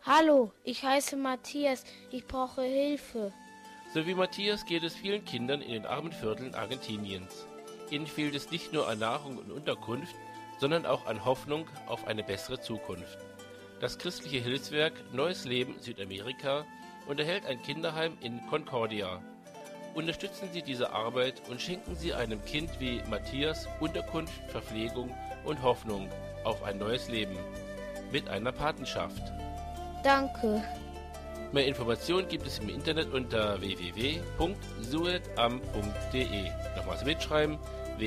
Hallo, ich heiße Matthias. Ich brauche Hilfe. So wie Matthias geht es vielen Kindern in den armen Vierteln Argentiniens. Ihnen fehlt es nicht nur an Nahrung und Unterkunft, sondern auch an Hoffnung auf eine bessere Zukunft. Das christliche Hilfswerk Neues Leben Südamerika unterhält ein Kinderheim in Concordia. Unterstützen Sie diese Arbeit und schenken Sie einem Kind wie Matthias Unterkunft, Verpflegung und Hoffnung auf ein neues Leben mit einer Patenschaft. Danke. Mehr Informationen gibt es im Internet unter www.suetam.de. Nochmals mitschreiben,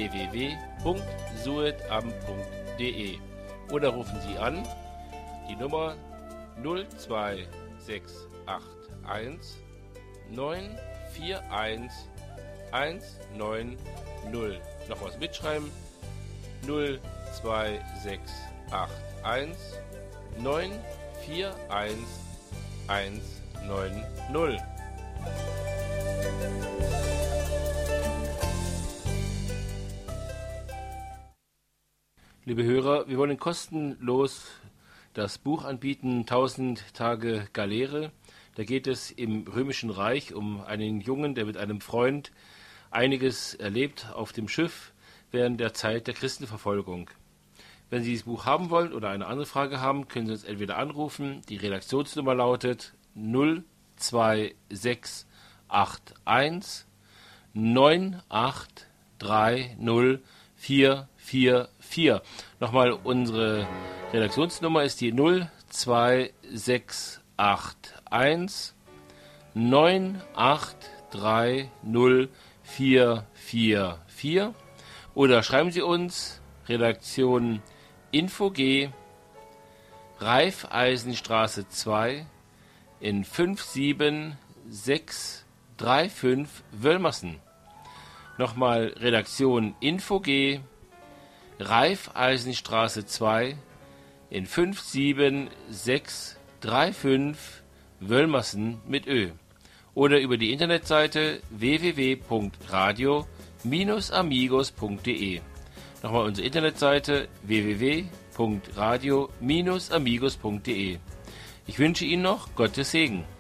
www.suetam.de. Oder rufen Sie an, die Nummer 02681 941 190. Nochmals mitschreiben, 02681 941 190. Liebe Hörer, wir wollen kostenlos das Buch anbieten, 1000 Tage Galeere. Da geht es im Römischen Reich um einen Jungen, der mit einem Freund einiges erlebt auf dem Schiff während der Zeit der Christenverfolgung. Wenn Sie dieses Buch haben wollen oder eine andere Frage haben, können Sie uns entweder anrufen. Die Redaktionsnummer lautet 02681 9830444. Nochmal, unsere Redaktionsnummer ist die 02681 9830444. Oder schreiben Sie uns Redaktion Info-G, Raiffeisenstraße 2 in 57635 Wöllmassen. Nochmal Redaktion Info-G, Raiffeisenstraße 2 in 57635 Wöllmassen mit Ö. Oder über die Internetseite www.radio-amigos.de. Nochmal unsere Internetseite www.radio-amigos.de. Ich wünsche Ihnen noch Gottes Segen.